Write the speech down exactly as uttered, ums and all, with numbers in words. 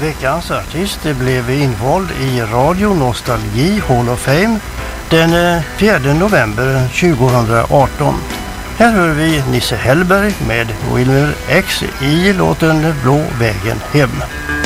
veckans artist blev invald i Radio Nostalgi Hall of Fame den fjärde november tjugohundraarton. Här hör vi Nisse Hellberg med Wilmer X i låten Blå vägen hem.